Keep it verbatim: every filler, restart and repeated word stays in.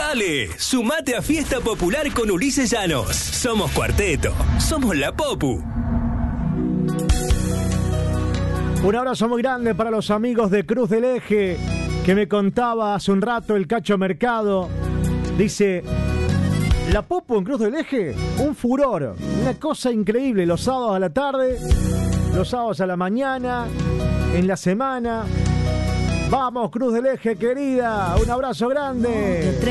Dale, sumate a Fiesta Popular con Ulises Llanos. Somos Cuarteto, somos la Popu. Un abrazo muy grande para los amigos de Cruz del Eje, que me contaba hace un rato el Cacho Mercado. Dice, la Popu en Cruz del Eje, un furor, una cosa increíble, los sábados a la tarde, los sábados a la mañana, en la semana. Vamos, Cruz del Eje, querida, un abrazo grande.